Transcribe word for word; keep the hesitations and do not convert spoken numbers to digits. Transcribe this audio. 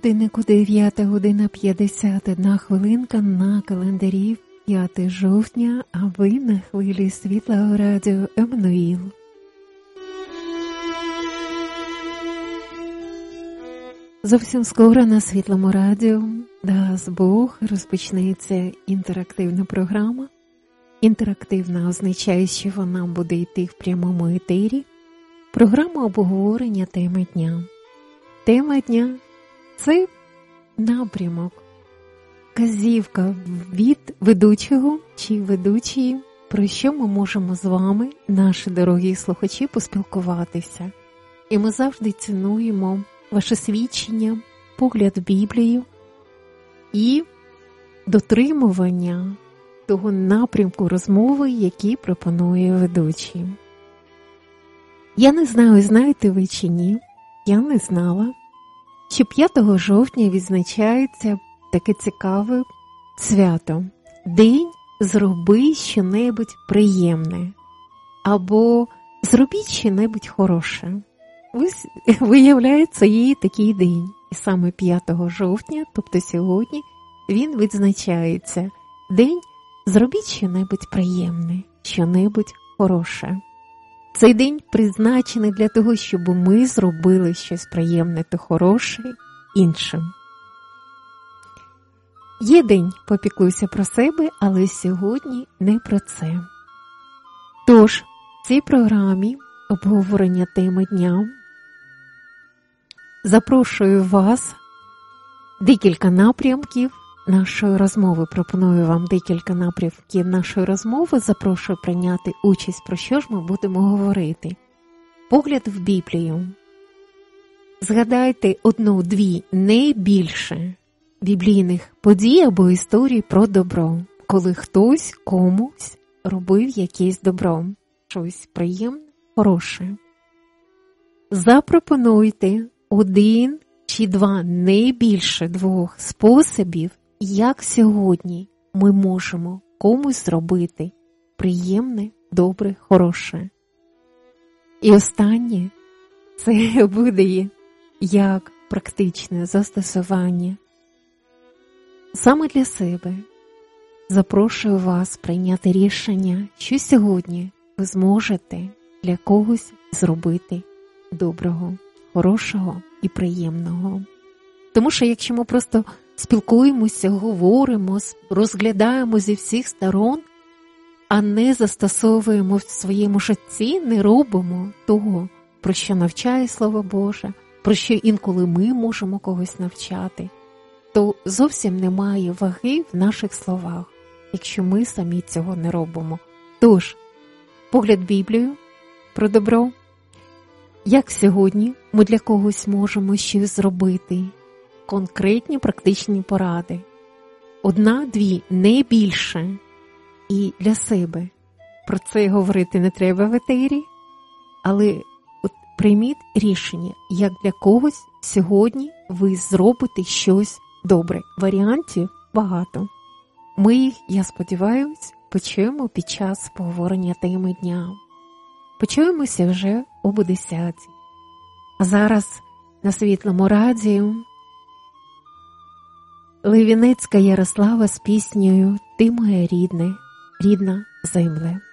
Годиннику дев'ята година п'ятдесят одна хвилинка на календарі п'яте жовтня, а ви на хвилі Світлого радіо Еммануїл. Зовсім скоро на Світлому радіо, дасть Бог, розпочнеться інтерактивна програма. Інтерактивна означає, що вона буде йти в прямому етері. Програма обговорення теми дня. Тема дня – це напрямок, вказівка від ведучого чи ведучої, про що ми можемо з вами, наші дорогі слухачі, поспілкуватися. І ми завжди цінуємо ваше свідчення, погляд в Біблію і дотримування того напрямку розмови, який пропонує ведучий. Я не знаю, знаєте ви чи ні, я не знала, що п'ятого жовтня відзначається таке цікаве свято. День «Зроби що-небудь приємне» або «Зробіть що-небудь хороше». Ось, виявляється, є такий день. І саме п'ятого жовтня, тобто сьогодні, він відзначається. День «Зробіть що-небудь приємне», що-небудь хороше. Цей день призначений для того, щоб ми зробили щось приємне та хороше іншим. Є день «Попіклуйся про себе», але сьогодні не про це. Тож, в цій програмі обговорення теми дня запрошую вас декілька напрямків нашої розмови. Пропоную вам декілька напрямків нашої розмови. Запрошую прийняти участь, про що ж ми будемо говорити. Погляд в Біблію. Згадайте одну-дві, не більше, біблійних подій або історій про добро, коли хтось комусь робив якесь добро, щось приємне, хороше. Запропонуйте один чи два, не більше двох способів, як сьогодні ми можемо комусь зробити приємне, добре, хороше. І останнє – це буде як практичне застосування. Саме для себе запрошую вас прийняти рішення, що сьогодні ви зможете для когось зробити доброго, хорошого і приємного. Тому що якщо ми просто спілкуємося, говоримо, розглядаємо зі всіх сторон, а не застосовуємо в своєму житті, не робимо того, про що навчає Слово Боже, про що інколи ми можемо когось навчати, то зовсім немає ваги в наших словах, якщо ми самі цього не робимо. Тож, погляд в Біблію про добро. Як сьогодні ми для когось можемо щось зробити? Конкретні практичні поради. Одна-дві, не більше. І для себе. Про це говорити не треба в етері, але от прийміть рішення, як для когось сьогодні ви зробите щось добре. Варіантів багато. Ми їх, я сподіваюся, почуємо під час поговорення теми дня. Почуємося вже об десятій. А зараз на Світлому радіо Левінецька Ярослава з піснею «Ти моя рідне, рідна земле».